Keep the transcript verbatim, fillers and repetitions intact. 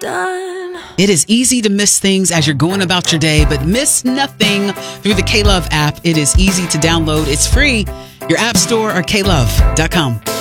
done. It is easy to miss things as you're going about your day, but miss nothing through the K-Love app. It is easy to download. It's free. Your app store or K love dot com.